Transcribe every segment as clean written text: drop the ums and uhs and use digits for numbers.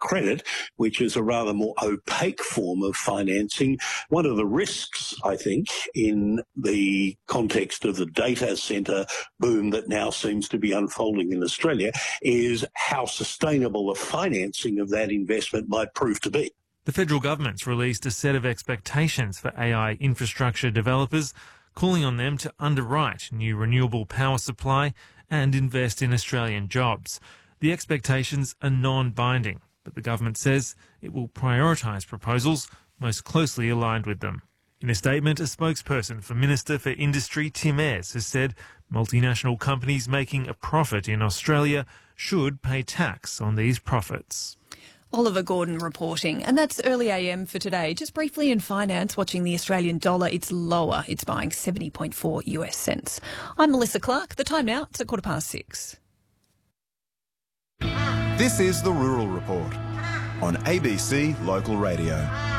credit, which is a rather more opaque form of financing. One of the risks, I think, in the context of the data centre boom that now seems to be unfolding in Australia is how sustainable the financing of that investment might prove to be. The federal government's released a set of expectations for AI infrastructure developers, calling on them to underwrite new renewable power supply and invest in Australian jobs. The expectations are non-binding, but the government says it will prioritise proposals most closely aligned with them. In a statement, a spokesperson for Minister for Industry, Tim Ayres, has said multinational companies making a profit in Australia should pay tax on these profits. Oliver Gordon reporting. And that's Early AM for today. Just briefly in finance, watching the Australian dollar, it's lower. It's buying 70.4 US cents. I'm Melissa Clark. The time now, it's 6:15. This is the Rural Report on ABC Local Radio.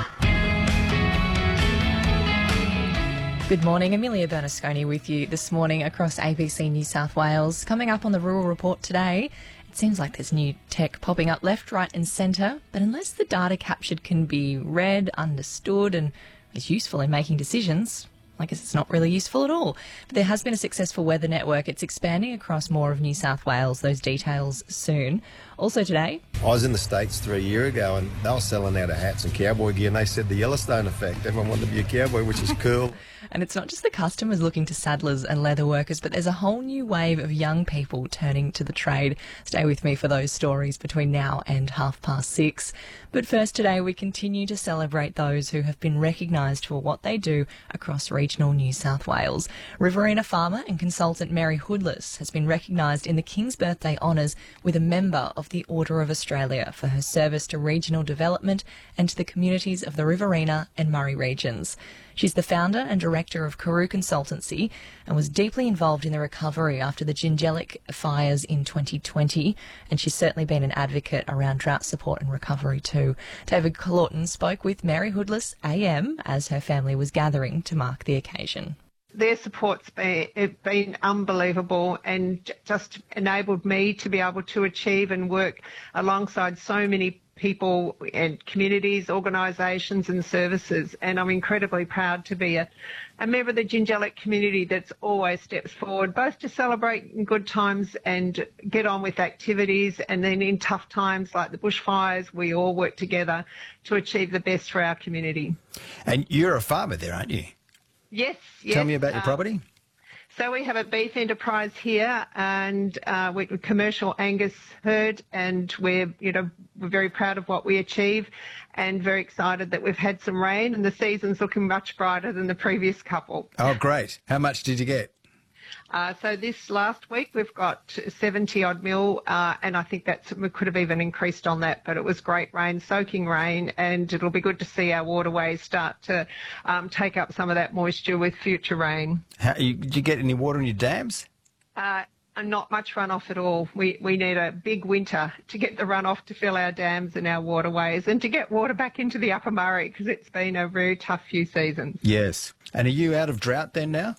Good morning, Amelia Bernasconi with you this morning across ABC New South Wales. Coming up on the Rural Report today, it seems like there's new tech popping up left, right and centre, but unless the data captured can be read, understood and is useful in making decisions, I guess it's not really useful at all. But there has been a successful weather network. It's expanding across more of New South Wales. Those details soon. Also today, I was in the States 3 years ago and they were selling out of hats and cowboy gear and they said the Yellowstone effect. Everyone wanted to be a cowboy, which is cool. And it's not just the customers looking to saddlers and leather workers, but there's a whole new wave of young people turning to the trade. Stay with me for those stories between now and 6:30. But first today, we continue to celebrate those who have been recognised for what they do across regional New South Wales. Riverina farmer and consultant Mary Hoodless has been recognised in the King's Birthday Honours with a member of the Order of Australia for her service to regional development and to the communities of the Riverina and Murray regions. She's the founder and director of Karoo Consultancy and was deeply involved in the recovery after the Jingellic fires in 2020, and she's certainly been an advocate around drought support and recovery too. David Colaughton spoke with Mary Hoodless AM as her family was gathering to mark the occasion. Their support's been unbelievable and just enabled me to be able to achieve and work alongside so many people and communities, organisations and services, and I'm incredibly proud to be a member of the Jingellic community that's always steps forward, both to celebrate in good times and get on with activities, and then in tough times like the bushfires, we all work together to achieve the best for our community. And you're a farmer there, aren't you? Yes. Tell me about your property. So we have a beef enterprise here, and we're a commercial Angus herd, and we're very proud of what we achieve, and very excited that we've had some rain, and the season's looking much brighter than the previous couple. Oh, great! How much did you get? So this last week we've got 70 odd mil, and I think we could have even increased on that, but it was great rain, soaking rain, and it'll be good to see our waterways start to take up some of that moisture with future rain. Did you get any water in your dams? Not much runoff at all. We need a big winter to get the runoff to fill our dams and our waterways and to get water back into the Upper Murray, because it's been a very tough few seasons. Yes. And are you out of drought then now?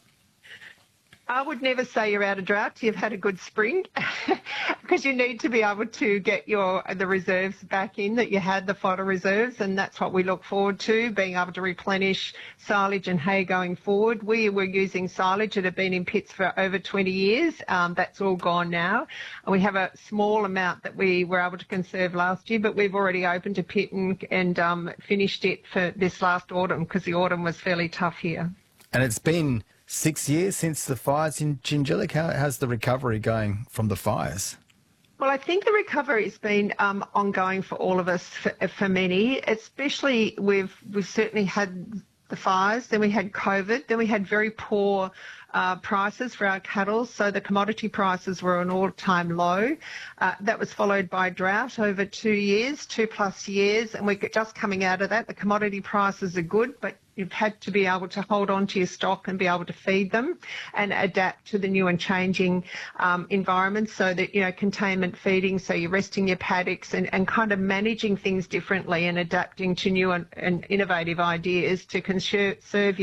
I would never say you're out of drought. You've had a good spring because you need to be able to get the reserves back in that you had, the fodder reserves, and that's what we look forward to, being able to replenish silage and hay going forward. We were using silage that had been in pits for over 20 years. That's all gone now. We have a small amount that we were able to conserve last year, but we've already opened a pit and finished it for this last autumn, because the autumn was fairly tough here. And it's been 6 years since the fires in Jingellic. How's the recovery going from the fires? Well, I think the recovery has been ongoing for all of us, for many, especially we've certainly had the fires, then we had COVID, then we had very poor prices for our cattle, so the commodity prices were an all-time low. That was followed by drought over 2+ years, and we're just coming out of that. The commodity prices are good, but you've had to be able to hold on to your stock and be able to feed them and adapt to the new and changing environment, so that, containment feeding, so you're resting your paddocks and kind of managing things differently and adapting to new and innovative ideas to serve